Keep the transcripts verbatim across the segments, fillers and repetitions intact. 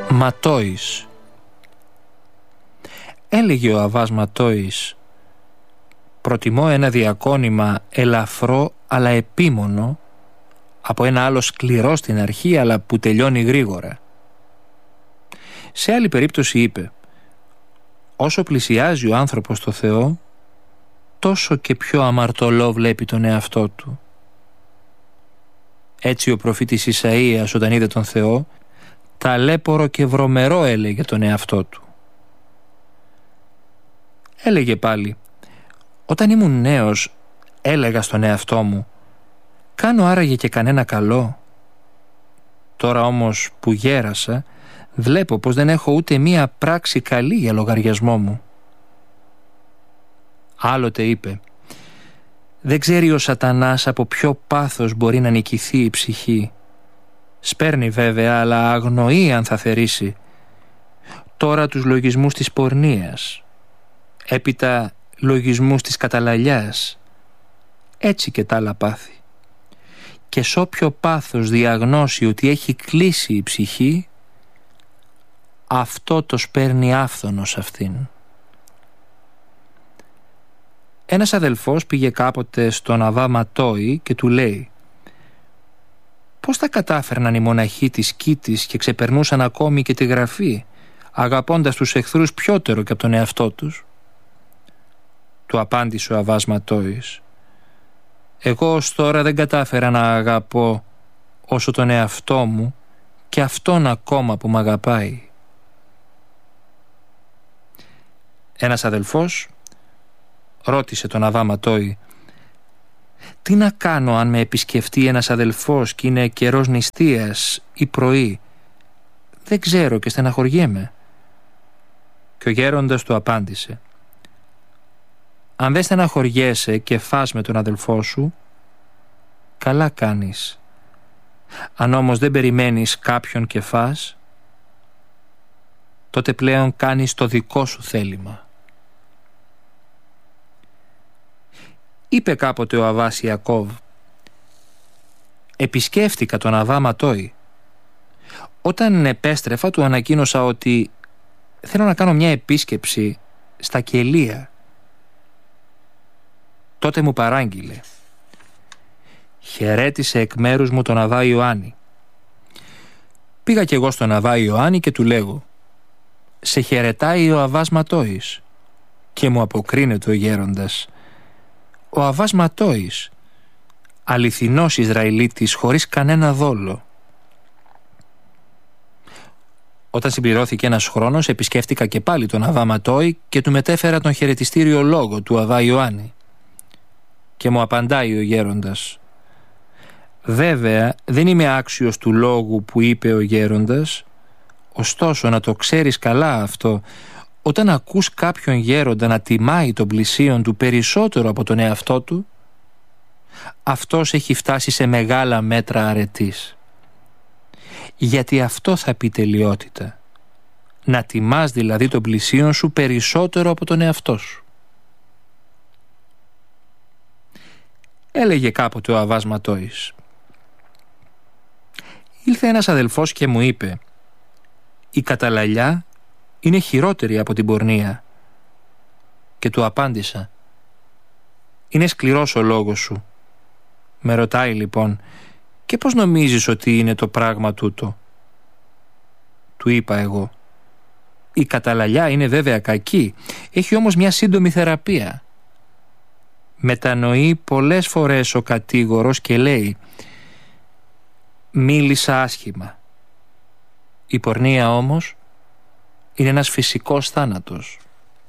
Ματόης. Έλεγε ο Αββάς Ματόης, προτιμώ ένα διακόνημα ελαφρό αλλά επίμονο από ένα άλλο σκληρό στην αρχή αλλά που τελειώνει γρήγορα. Σε άλλη περίπτωση είπε, όσο πλησιάζει ο άνθρωπος το Θεό, τόσο και πιο αμαρτωλό βλέπει τον εαυτό του. Έτσι ο προφήτης Ισαΐας όταν είδε τον Θεό, ταλέπορο και βρωμερό έλεγε τον εαυτό του. Έλεγε πάλι, όταν ήμουν νέος έλεγα στον εαυτό μου, κάνω άραγε και κανένα καλό. Τώρα όμως που γέρασα, βλέπω πως δεν έχω ούτε μία πράξη καλή για λογαριασμό μου. Άλλοτε είπε, δεν ξέρει ο σατανάς από ποιο πάθος μπορεί να νικηθεί η ψυχή. Σπέρνει βέβαια, αλλά αγνοεί αν θα θερήσει. Τώρα τους λογισμούς της πορνείας, έπειτα λογισμούς της καταλαλιάς, έτσι και τα άλλα πάθη. Και σ' όποιο πάθος διαγνώσει ότι έχει κλείσει η ψυχή, αυτό το σπέρνει άφθονος αυτήν. Ένας αδελφός πήγε κάποτε στον Αββά Ματόη και του λέει, πώς τα κατάφερναν οι μοναχοί της Κίτης και ξεπερνούσαν ακόμη και τη γραφή, αγαπώντας τους εχθρούς πιότερο και από τον εαυτό τους? Του απάντησε ο Αββάς Ματόης, εγώ ως τώρα δεν κατάφερα να αγαπώ όσο τον εαυτό μου και αυτόν ακόμα που μ' αγαπάει. Ένας αδελφός ρώτησε τον Αββά Ματόη, τι να κάνω αν με επισκεφτεί ένας αδελφός και είναι καιρός νηστείας ή πρωί? Δεν ξέρω και στεναχωριέμαι. Και ο γέροντας του απάντησε, αν δεν στεναχωριέσαι και φας με τον αδελφό σου, καλά κάνεις. Αν όμως δεν περιμένεις κάποιον και φας, τότε πλέον κάνεις το δικό σου θέλημα. Είπε κάποτε ο Αββάς Ιακώβ, επισκέφτηκα τον Αββά Ματόη. Όταν επέστρεφα του ανακοίνωσα ότι θέλω να κάνω μια επίσκεψη στα κελία. Τότε μου παράγγειλε, χαιρέτησε εκ μέρους μου τον Αββά Ιωάννη. Πήγα κι εγώ στον Αββά Ιωάννη και του λέγω, σε χαιρετάει ο Αββάς Ματόης. Και μου αποκρίνεται ο γέροντας, ο Αββάς Ματόης, αληθινός Ισραηλίτης χωρίς κανένα δόλο. Όταν συμπληρώθηκε ένας χρόνος, επισκέφτηκα και πάλι τον Αββά Ματόη και του μετέφερα τον χαιρετιστήριο λόγο του Αββά Ιωάννη. Και μου απαντάει ο γέροντας, βέβαια δεν είμαι άξιος του λόγου που είπε ο γέροντας, ωστόσο να το ξέρεις καλά αυτό, όταν ακούς κάποιον γέροντα να τιμάει τον πλησίον του περισσότερο από τον εαυτό του, αυτός έχει φτάσει σε μεγάλα μέτρα αρετής. Γιατί αυτό θα πει τελειότητα, να τιμάς δηλαδή τον πλησίον σου περισσότερο από τον εαυτό σου. Έλεγε κάποτε ο Αββάς Ματόης, ήλθε ένας αδελφός και μου είπε, η καταλαλιά είναι χειρότερη από την πορνεία. Και του απάντησα, είναι σκληρός ο λόγος σου. Με ρωτάει λοιπόν, και πώς νομίζεις ότι είναι το πράγμα τούτο? Του είπα εγώ, η καταλαλιά είναι βέβαια κακή, έχει όμως μια σύντομη θεραπεία. Μετανοεί πολλές φορές ο κατήγορος και λέει, μίλησα άσχημα. Η πορνεία όμως είναι ένας φυσικός θάνατος.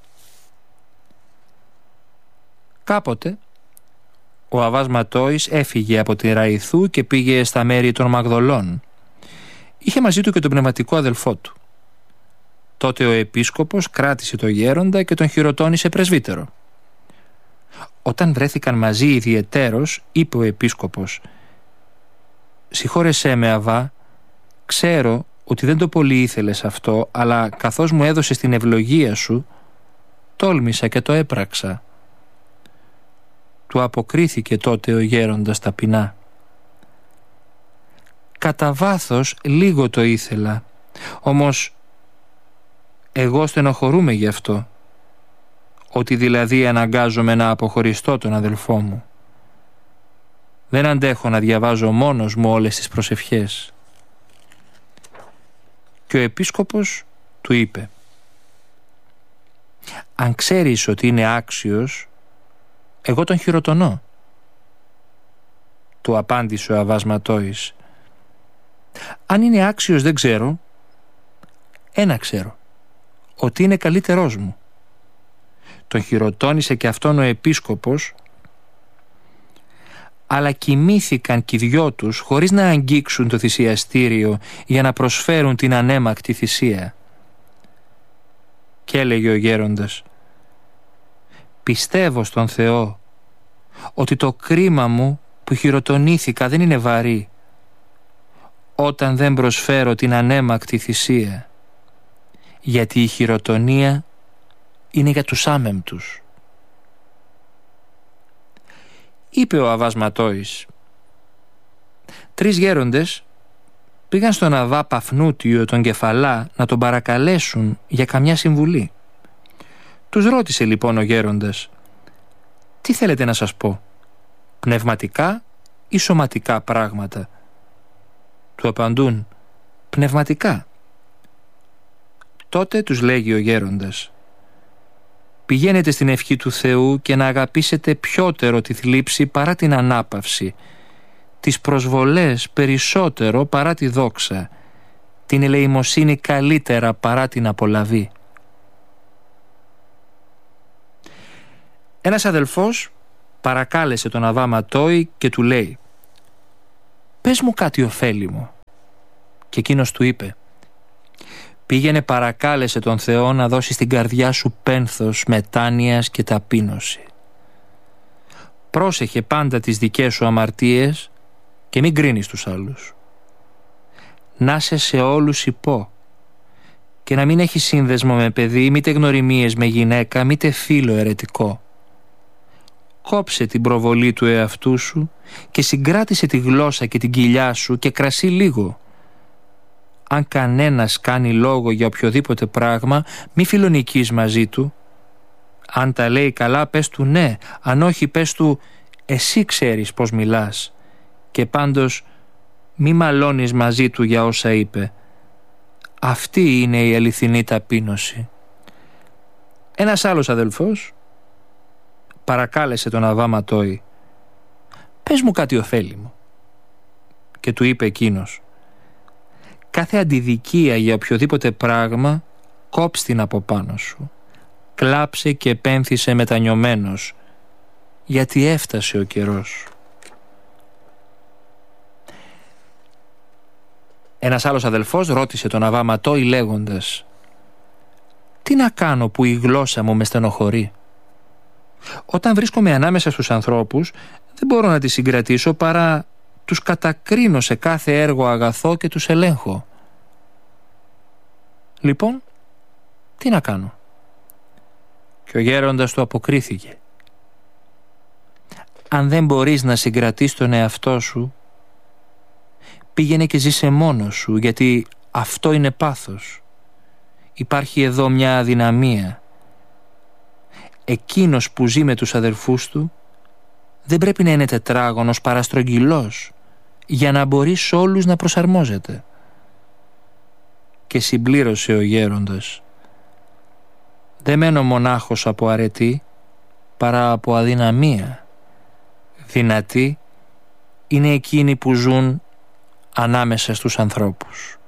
Κάποτε ο Αββάς Ματόης έφυγε από τη Ραϊθού και πήγε στα μέρη των Μαγδολών. Είχε μαζί του και τον πνευματικό αδελφό του. Τότε ο επίσκοπος κράτησε το γέροντα και τον χειροτώνησε πρεσβύτερο. Όταν βρέθηκαν μαζί ιδιαιτέρως, είπε ο επίσκοπος, «Συγχώρεσέ με, Αββά, ξέρω ότι δεν το πολύ ήθελες αυτό, αλλά καθώς μου έδωσες την ευλογία σου, τόλμησα και το έπραξα». Του αποκρίθηκε τότε ο γέροντας ταπεινά, «Κατά βάθος λίγο το ήθελα, Όμως εγώ στενοχωρούμαι γι' αυτό, ότι δηλαδή αναγκάζομαι να αποχωριστώ τον αδελφό μου. Δεν αντέχω να διαβάζω μόνος μου όλες τις προσευχές. Και ο επίσκοπος του είπε: «Αν ξέρεις ότι είναι άξιος, εγώ τον χειροτονώ». Του απάντησε ο Αββάς Ματόης: «Αν είναι άξιος δεν ξέρω. Ένα ξέρω, ότι είναι καλύτερός μου». Τον χειροτώνησε και αυτόν ο επίσκοπος, αλλά κοιμήθηκαν κι οι δυο τους χωρίς να αγγίξουν το θυσιαστήριο για να προσφέρουν την ανέμακτη θυσία. Και έλεγε ο γέροντας: «Πιστεύω στον Θεό ότι το κρίμα μου που χειροτονήθηκα δεν είναι βαρύ, όταν δεν προσφέρω την ανέμακτη θυσία, γιατί η χειροτονία είναι για τους άμεμπτους». Είπε ο Αββάς Ματόης: «Τρεις γέροντες πήγαν στον Αββά Παφνούτιο τον Κεφαλά να τον παρακαλέσουν για καμιά συμβουλή. Τους ρώτησε λοιπόν ο γέροντας: «Τι θέλετε να σας πω, πνευματικά ή σωματικά πράγματα?» Του απαντούν: «Πνευματικά». Τότε τους λέγει ο γέροντας: «Πηγαίνετε στην ευχή του Θεού και να αγαπήσετε πιότερο τη θλίψη παρά την ανάπαυση, τις προσβολές περισσότερο παρά τη δόξα, την ελεημοσύνη καλύτερα παρά την απολαβή». Ένας αδελφός παρακάλεσε τον Αββά Ματόη και του λέει: «Πες μου κάτι ωφέλιμο». Και εκείνος του είπε: «Πήγαινε παρακάλεσε τον Θεό να δώσει στην καρδιά σου πένθος μετάνοιας και ταπείνωση. Πρόσεχε πάντα τις δικές σου αμαρτίες και μην κρίνεις τους άλλους. Να σε σε όλους υπό και να μην έχει σύνδεσμο με παιδί, μήτε γνωριμίες με γυναίκα, μήτε φίλο αιρετικό. Κόψε την προβολή του εαυτού σου και συγκράτησε τη γλώσσα και την κοιλιά σου και κρασί λίγο. Αν κανένας κάνει λόγο για οποιοδήποτε πράγμα, μη φιλονικείς μαζί του. Αν τα λέει καλά, πες του ναι, αν όχι, πες του εσύ ξέρεις πως μιλάς. Και πάντως μη μαλώνεις μαζί του για όσα είπε. Αυτή είναι η αληθινή ταπείνωση». Ένας άλλος αδελφός παρακάλεσε τον Αββά Ματόη: «Πες μου κάτι ωφέλιμο». Και του είπε εκείνος: «Κάθε αντιδικία για οποιοδήποτε πράγμα κόψ' την από πάνω σου. Κλάψε και πένθησε μετανιωμένος, γιατί έφτασε ο καιρός». Ένας άλλος αδελφός ρώτησε τον Αββά Ματόη λέγοντας: «Τι να κάνω που η γλώσσα μου με στενοχωρεί? Όταν βρίσκομαι ανάμεσα στους ανθρώπους δεν μπορώ να τη συγκρατήσω παρά τους κατακρίνω σε κάθε έργο αγαθό και τους ελέγχω. Λοιπόν, τι να κάνω?» Και ο γέροντας του αποκρίθηκε: «Αν δεν μπορείς να συγκρατείς τον εαυτό σου, πήγαινε και ζήσε μόνος σου, γιατί αυτό είναι πάθος. Υπάρχει εδώ μια αδυναμία. Εκείνος που ζει με τους αδερφούς του δεν πρέπει να είναι τετράγωνος, παρά στρογγυλός, για να μπορεί σ' όλους να προσαρμόζεται». Και συμπλήρωσε ο γέροντας: «Δεν μένω μονάχος από αρετή, παρά από αδυναμία. Δυνατοί είναι εκείνοι που ζουν ανάμεσα στους ανθρώπους».